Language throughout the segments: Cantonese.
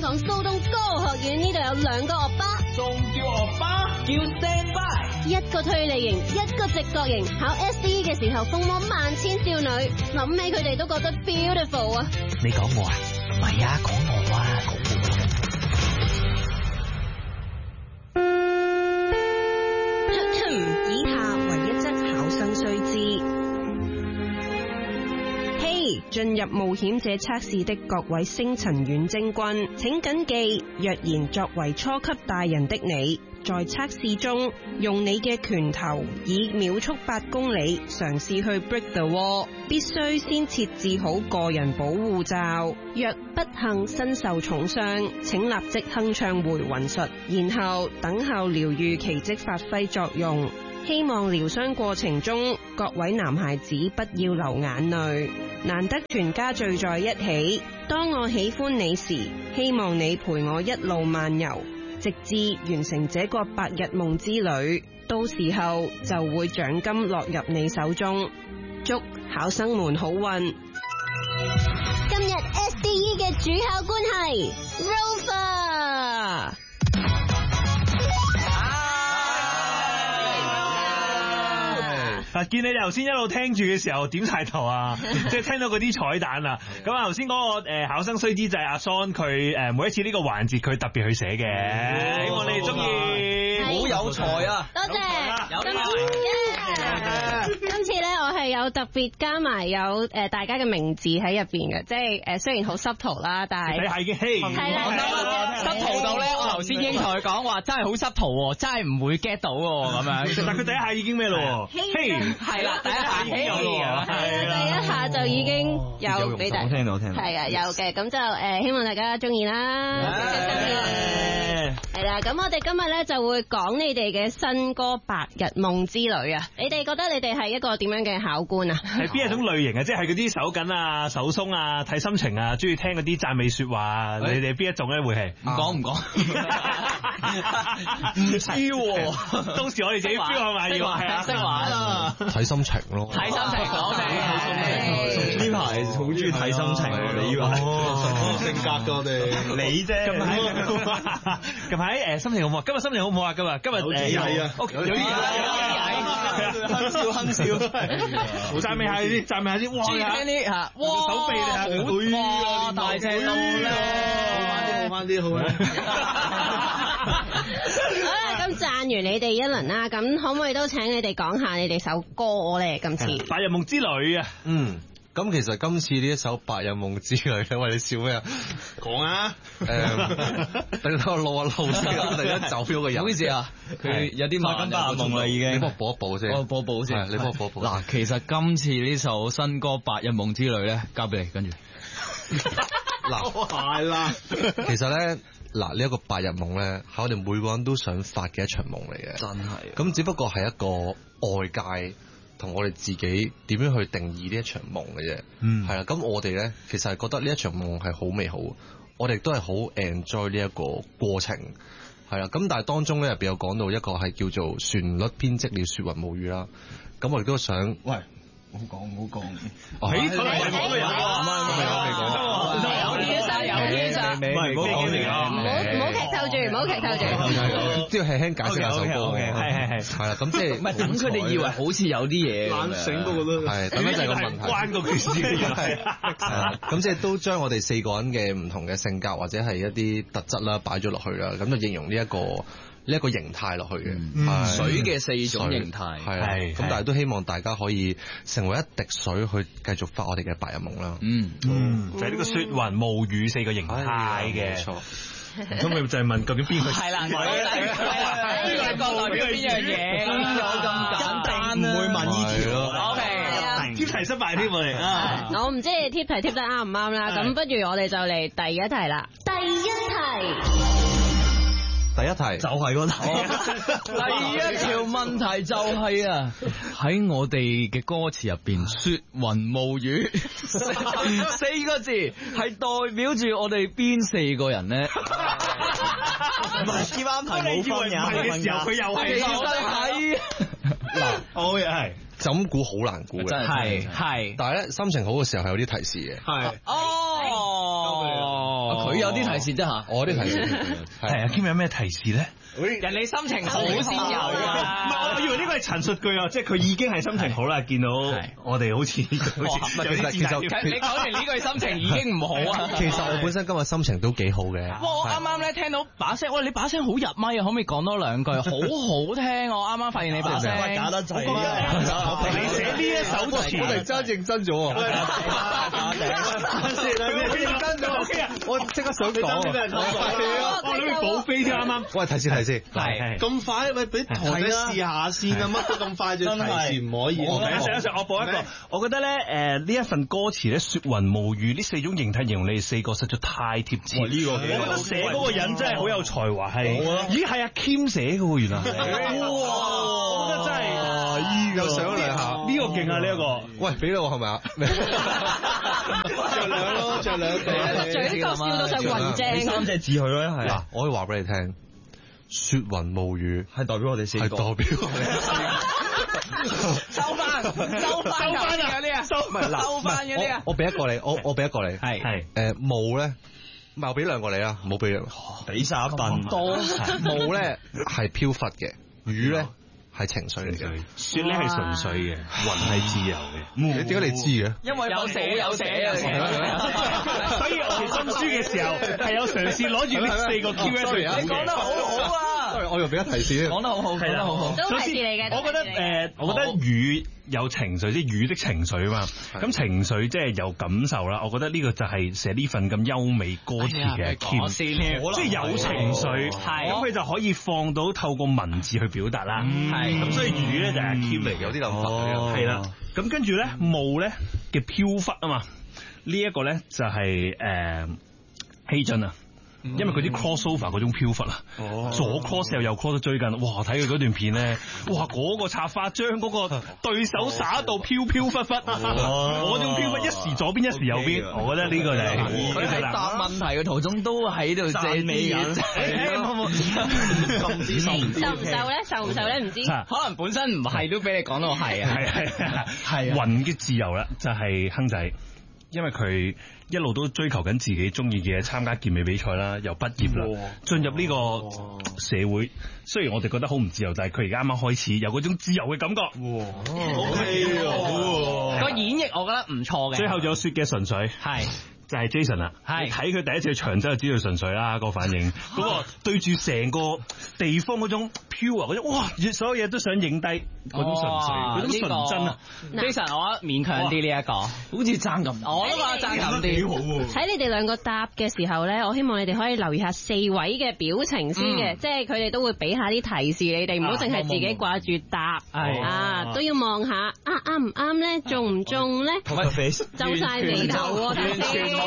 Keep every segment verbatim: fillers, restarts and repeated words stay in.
香港蘇東歌學院呢度有兩個惡巴， 仲叫惡巴，叫 stand by。 一個推理型，一個直覺型。考 S D E 嘅時候，風魔萬千少女，諗起佢哋都覺得 beautiful 啊！ 你講我啊？唔係啊，講我啊，講我啊。 以下為一則考生須知。嘿，進入冒險者測試的各位星塵遠征軍，請謹記，若然作為初級大人的你，在測試中用你嘅拳頭以秒速八公里嘗試去 break the wall， 必須先設置好個人保護罩。若不幸身受重傷，請立即鏗鏘回魂術，然後等候療愈奇蹟發揮作用。希望療傷過程中各位男孩子不要流眼淚，難得全家聚在一起，當我喜歡你時，希望你陪我一路漫遊，直至完成這個白日夢之旅，到時候就會獎金落入你手中。祝考生們好運。 今日 S D E 嘅主考官係 Rover。 嗱，見你哋頭先一路聽住嘅時候點晒頭啊，即係聽到嗰啲彩蛋啊。咁啊，頭先嗰個誒考生須知就係阿 Son， 佢誒每一次呢個環節佢特別去寫嘅，希望你哋中意。 好有才啊！ 多謝， 有今次今次咧，我係有特別加埋有誒大家嘅名字喺入邊嘅，即係誒雖然好濕圖啦，但係你係已經嘿， 係啦， 濕圖到咧，我頭先已經同佢講話，真係好濕圖喎，真係唔會 get 到喎咁樣。 但佢第一下已經咩咯？ 嘿， 係啦，第一下已經有咯， 係啦，第一下就已經有俾大家。 我聽到，我聽到。 係啊，有嘅，咁就誒希望大家中意啦。係啦，咁我哋今日咧就會講你哋嘅新歌《白日夢之旅》啊！你哋覺得你哋係一個點樣嘅考官啊？ 係邊一種類型啊？即係嗰啲手緊啊、手鬆啊、睇心情啊、中意聽嗰啲讚美說話，你哋邊一種咧會係？ 唔講唔講，唔知喎。 到時我哋自己標係咪要係啊？ 識玩啊！ 睇心情咯， 睇心情講嘅。 呢排好中意睇心情，你以為性格㗎我哋， 你啫。近排近排誒心情好唔好？今日心情好唔好啊？今日今日誒係啊， 有啲嘢， 哼笑哼笑， 讚美下啲，讚美下啲，哇！ 中意聽啲嚇，哇！ 手臂啊， 哇！大隻到咧， 好翻啲，好翻啲，好。 好啦，咁讚完你哋一輪啦，咁可唔可以都請你哋講下你哋首歌咧？今次 《白日夢之旅》啊， 嗯。咁其實今次呢一首《白日夢之旅》咧，喂，你笑咩啊？ 講啊！ 誒，等我撈一撈先，我突然間走咗個人。 唔好意思啊，佢有啲慢緊白日夢啦已經。你幫我播一播先。 我播播先。 你幫我播一播。 嗱，其實今次呢首新歌《白日夢之旅》咧，交俾你，跟住。 嗱，係啦。其實咧，嗱呢一個白日夢咧，係我哋每個人都想發嘅一場夢嚟嘅。真係。咁只不過係一個外界同我哋自己點樣去定義呢一場夢嘅啫，嗯，係啦。咁我哋咧，其實係覺得呢一場夢係好美好，我哋都係好 enjoy 呢一個過程，係啦。咁但係當中咧入邊有講到一個係叫做旋律編織了說雲霧雨啦。咁我哋都想，喂，唔好講唔好講， 誒，佢係講嘅人啊，唔係唔係我未講， 有嘢晒有嘢晒， 唔係唔好講嚟㗎， 唔好唔好劇透住，唔好劇透住， 即係輕輕解釋下首歌， 係係係， 係啦。咁即係唔係等佢哋以為好似有啲嘢， 懶醒嗰個都係，咁樣就係個問題， 關個佢事嘅係， 係啦。咁即係都將我哋四個人嘅唔同嘅性格或者係一啲特質啦擺咗落去啦，咁就形容呢一個呢一個形態落去嘅， 嗯、水嘅四種形態， 係咁，但係都希望大家可以成為一滴水去繼續發我哋嘅白日夢啦。 嗯嗯，就係、是、呢個雪雲霧雨四個形態嘅。冇錯。咁你就係問究竟邊個？係啦，係啦，呢個代表邊樣嘢？咁有咁簡單，唔會問呢條。O K，貼題失敗添我哋。啊， 我唔知你貼題貼得啱唔啱啦。咁不如我哋就嚟第一題啦。第一題。 第一題就係個題，第一條問題就係啊，喺我哋嘅歌詞入邊，雪雲霧雨四個字係代表住我哋邊四個人咧？ 唔係呢班題冇分嘅時候，佢又係其實係嗱，好嘅係。就咁估好難估嘅， 係係， 但係咧心情好嘅時候係有啲提示嘅， 係哦， 佢有啲提示啫嚇， 我啲提示係啊，Kim 有咩提示咧？ 人哋心情好先有啊！ 唔係，我以為呢個係陳述句啊，即係佢已經係心情好啦，見到我哋好似好似其實其實你講完呢句心情已經唔好啊！ 其實我本身今日心情都幾好嘅。 哇！我啱啱咧聽到把聲，喂，你把聲好入咪啊，可唔可以講多兩句？好好聽，我啱啱發現你把聲。 假得滯啊！你寫呢一首詞， 我哋真認真咗啊！認真咗，我即刻想講。 我諗住補飛添啱啱。 喂，提示提示， 係咁快，喂，俾同你試下先啊！乜都咁快就提示唔可以。 我等一陣，我補一個。我覺得咧，誒呢一份歌詞咧，説雲霧雨呢四種形態形容你哋四個實在太貼切。呢個我覺得寫嗰個人真係好有才華，係咦係阿 Kim 寫嘅喎，原來。哇！我覺得真係呢個上兩下， 呢個勁啊！呢一個， 喂，俾你我係咪啊？ 着兩咯，着兩個， 嘴角笑到上雲正。 三隻字佢咯，係。 嗱，我可以話俾你聽。雪雲霧雨係代表我哋四個， 係代表我哋收翻，收翻啊！呢啊，收唔係嗱， 收翻嗰啲啊！ 我俾一個你，我我俾一個你， 係係誒霧咧，唔係我俾兩個你啊，唔好俾俾晒一份多霧咧係飄忽嘅，雨咧係情緒嚟嘅， 雪咧係純粹嘅，雲係自由嘅。 點解你知嘅？ 因為有寫有寫啊！ 所以我哋新書嘅時候係有嘗試攞住呢四個 keyword。 你講得好好啊！ 我又俾一提示， 講得好好，講得好好。 都提示嚟嘅。 我覺得誒，我覺得雨有情緒，即係雨的情緒啊嘛。咁情緒即係有感受啦。我覺得呢個就係寫呢份咁優美歌詞嘅 Kim，即係有情緒，咁佢就可以放到透過文字去表達啦。係咁，所以雨咧就係 Kim 嚟， 有啲諗法嘅。 係啦。咁跟住咧霧咧嘅飄忽啊嘛，呢一個咧就係誒希俊啊。因為佢啲 crossover 嗰種飄忽啊，左 cross 又右 cross 追緊，哇！睇佢嗰段片咧，哇！嗰個插花將嗰個對手灑到飄飄忽忽，嗰種飄忽一時左邊一時右邊，我覺得呢個就係佢喺答問題嘅途中都喺度借美人， 受唔受咧？受唔受咧？唔知， 可能本身唔係都俾你講到係啊， 係係係雲嘅自由啦，就係亨仔。因為佢一路都追求緊自己中意嘅嘢，參加健美比賽啦，又畢業啦，進入呢個社會。雖然我哋覺得好唔自由，但係佢而家啱啱開始有嗰種自由嘅感覺。 O K 個演繹我覺得唔錯嘅。 最後仲有雪嘅純粹，係。就係 Jason 啦，係睇佢第一次去長洲就知道純粹啦，個反應，嗰個對住成個地方嗰種 pure 嗰種，哇！所有嘢都想影低嗰種純粹，嗰種純真啊。 Jason 我勉強啲呢一個，好似爭咁，我都話爭咁啲。 喺你哋兩個答嘅時候咧，我希望你哋可以留意下四位嘅表情先嘅，即係佢哋都會俾下啲提示你哋，唔好淨係自己掛住答，啊都要望下啊啱唔啱咧，中唔中咧，皺晒眉頭喎。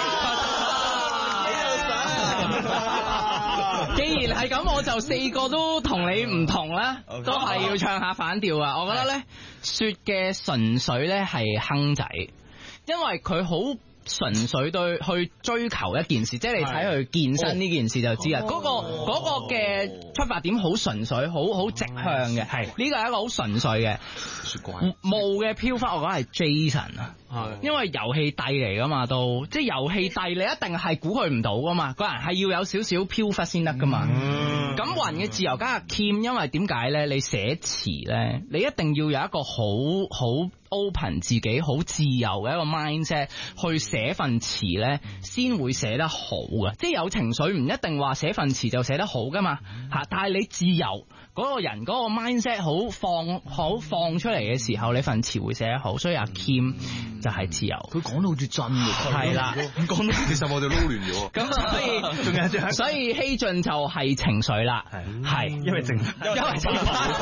既然係咁，我就四個都同你唔同啦，都係要唱下反調啊！我覺得咧，雪嘅純粹咧係亨仔，因為佢好純粹對去追求一件事，即係你睇佢健身呢件事就知啦。嗰個嗰個嘅出發點好純粹，好好直向嘅，係呢個係一個好純粹嘅。雪怪霧嘅飄忽，我覺得係 Jason 啊。因為遊戲帝嚟噶嘛，都即係遊戲帝，你一定係估佢唔到噶嘛，個人係要有少少飄忽先得噶嘛。咁雲嘅自由加阿 Kim，因為點解咧？你寫詞咧，你一定要有一個好好 open 自己、好自由嘅一個 mindset 去寫份詞咧，先會寫得好噶。即係有情緒唔一定話寫份詞就寫得好噶嘛。吓，但係你自由。嗰個人嗰個 mindset 好放好放出嚟嘅時候，你份詞會寫得好，所以阿 Kim 就係自由。佢講到好似真嘅，係啦， 講到其實我哋撈亂咗。咁所以仲有仲有，所以希俊就係情緒啦，係因為正，因為正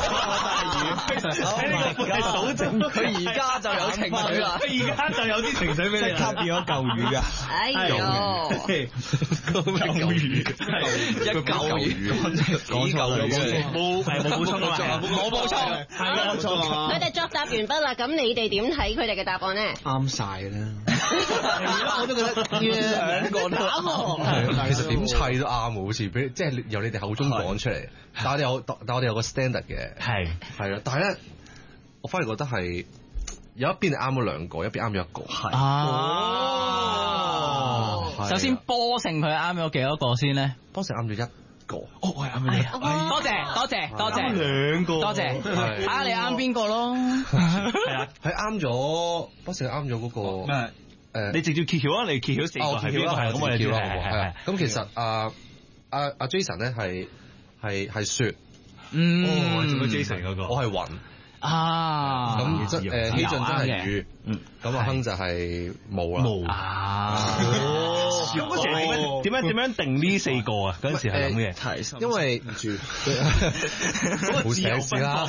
係數正，佢而家就有情緒啦， 佢而家就有啲情緒俾你，即刻變咗舊語㗎。 哎呦， 舊語， 一嚿語，講錯咗。 係冇補充啊！ 冇補充， 係冇錯啊！ 佢哋作答完畢啦，咁你哋點睇佢哋嘅答案咧？ 啱晒啦！ 我都覺得兩個都啱。其實點砌都啱喎，好似俾即係由你哋口中講出嚟。但係我哋有，但係我哋有個 standard 嘅，係係啦。但係咧，我反而覺得係有一邊係啱咗兩個，一邊啱咗一個。係哦，係首先波勝佢啱咗幾多個先咧？ 波勝啱咗一個。 哦，我係啱咗一個。多謝多謝多謝。 兩個。 多謝。睇下你啱邊個咯。 係啊，係啱咗，波勝啱咗嗰個咩？誒， 你直接揭曉啊！你揭曉四個係邊個？係咁我哋揭啦，係啊。 咁其實阿阿阿 Jason 咧係係係雪。 嗯。 哦，做咗 Jason 嗰個。 我係雲。 啊， 咁即誒希俊真係雨，嗯，咁阿亨就係霧啦， 霧啊，咁嗰時點樣點樣點樣定呢四個啊？嗰陣時係諗嘅， 因為住冇寫字啦，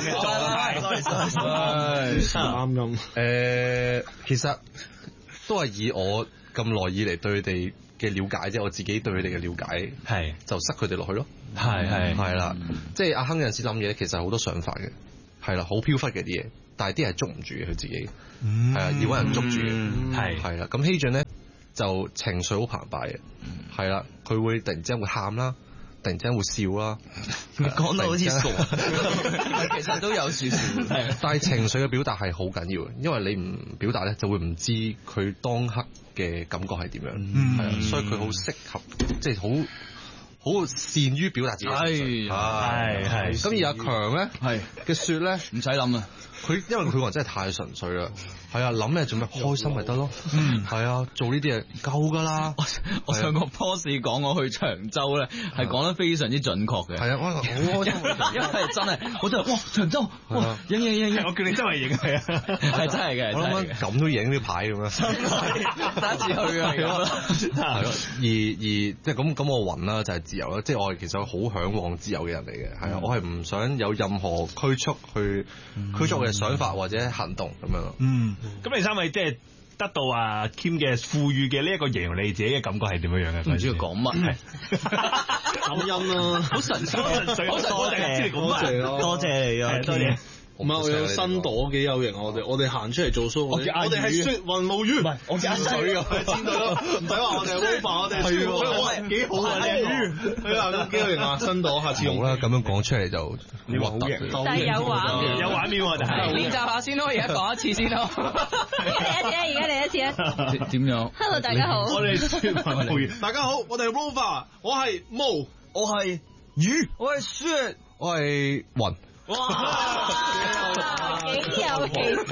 啱音，誒，其實都係以我咁耐以嚟對佢哋嘅了解啫，我自己對佢哋嘅了解係就塞佢哋落去咯， 係係係啦，即係阿亨有陣時諗嘢，其實好多想法嘅。係啦，好飄忽嘅啲嘢，但係啲係捉唔住嘅佢自己，係啊、嗯，要揾人捉住嘅，係係啦。咁希俊咧就情緒好澎湃嘅，係啦，佢會突然之間會喊啦，突然之間會笑啦， 講到好似傻，其實都有少少， 但係情緒嘅表達係好緊要嘅，因為你唔表達咧，就會唔知佢當刻嘅感覺係點樣，係啊、嗯，所以佢好適合，即係好。好善於表達自己嘅，係係。咁而阿強咧，係嘅説咧，唔使諗啊。佢因為佢個人真係太純粹啦，係啊，諗咩做咩，開心咪得咯。嗯，係啊，做呢啲嘢夠㗎啦。 我上個 post 講我去長洲咧，係講得非常之準確嘅。 係啊，我好開心， 因為真係好多人哇長洲哇影影影影，我叫你周圍影係啊，係真係嘅。 我諗咁都影啲牌咁樣， 第一次去啊，係咯。 而而即係咁咁，我暈啦就係自由啦，即係我係其實好嚮往自由嘅人嚟嘅，係啊，我係唔想有任何拘束去拘束我嘅想法或者行動咁樣咯。 嗯，咁你三位即係得到阿 Kim 嘅賦予嘅呢一個形容你自己嘅感覺係點樣樣嘅？ 唔知佢講乜， 感恩啦， 好純粹，好純粹，多謝， 多謝咯， 多謝你啊，多謝。 唔係我有新朵幾有型，我哋我哋行出嚟做 show，我哋我哋係雪雲霧雨，唔係我阿水啊，戰隊咯，唔使話我哋 over，我哋係我係幾好啊，你話咁幾有型啊，新朵下次用啦，咁樣講出嚟就你話好型， 但係有畫面， 有畫面喎，但係練習下先咯，而家講一次先咯， 而家嚟一次啊，而家嚟一次啊， 點樣 ？Hello，大家好， 我哋雪雲霧雨，大家好，我哋係 Rover，我係霧， 我係雨，我係雪，我係雲。 哇！幾有氣勢，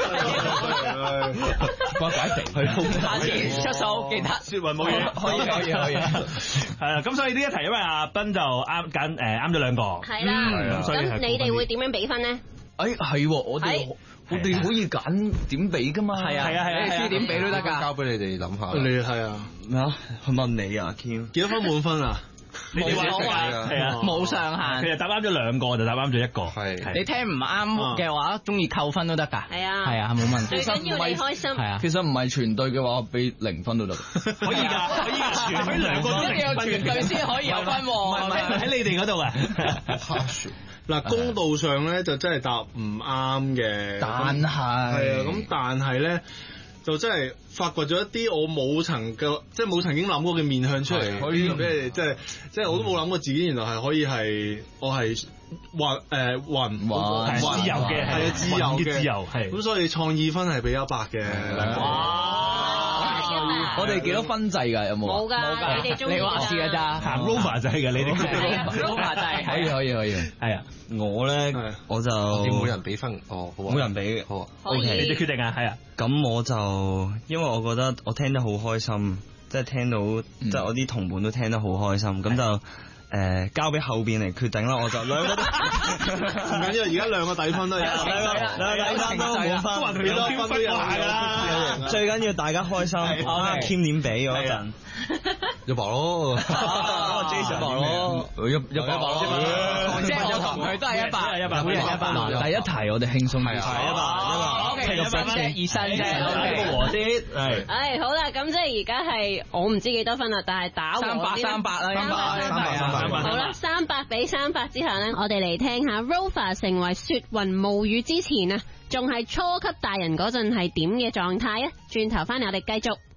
乖乖地，下次出手記得雪雲冇嘢， 可以可以可以， 係啦。咁所以呢一題，因為阿斌就啱緊誒啱咗兩個， 係啦。咁你哋會點樣比分咧？ 誒係，我哋我哋可以揀點比噶嘛？係啊係啊係啊，你知點比都得㗎。 交俾你哋諗下。 你係啊？ 咩啊？問你啊 Kim 幾多分滿分啊？ 你哋話係啊， 冇上限。 其實答啱咗兩個就答啱咗一個。 係。 你聽唔啱嘅話，中意扣分都得㗎。 係啊。 係啊，冇問題。 最緊要你開心。係啊。 其實唔係全對嘅話，俾零分都得。 可以㗎，可以㗎，全佢兩個都零分。 有全對先可以有分喎。唔係唔係喺你哋嗰度啊。 嗱，公道上咧就真係答唔啱嘅。 但係。係啊，咁但係咧。就真係發掘咗一啲我冇曾嘅，即係冇曾經諗過嘅面向出嚟，可以俾你哋，即係即係我都冇諗過自己原來係可以係我係雲誒雲雲自由嘅， 係啊自由嘅自由係， 咁所以創意分係俾一百嘅。 我哋幾多分制㗎？有冇？ 冇㗎，你哋中意。 你話事㗎咋？ 行 Rover 制嘅，你哋 Rover 制可以可以可以。係啊，我咧我就每人俾分，哦，好啊， 每人俾， 好啊 ，OK，你哋決定啊，係啊。 咁我就因為我覺得我聽得好開心，即係聽到即係我啲同伴都聽得好開心，咁就。誒交俾後邊嚟決定啦，我就兩個都唔緊要，而家兩個底分都有，兩個兩個底分都冇分，都話佢多分都有啦。 最緊要大家開心。Kim 點俾嗰陣？ 一百咯 ，Jason 一百咯， 一一百咯， 即係我同佢都係一百，一百，每人一百。嗱，第一題我哋輕鬆啲，係一百，一百。OK，一百啫，二三啫，和啲係。唉，好啦，咁即係而家係我唔知幾多分啦，但係打三百，三百啦，三百，三百，三百。好啦，三百比三百之後呢，我哋嚟聽下 Rover 成為雪雲霧雨之前啊，仲係初級大人嗰陣係點嘅狀態啊？轉頭翻嚟我哋繼續。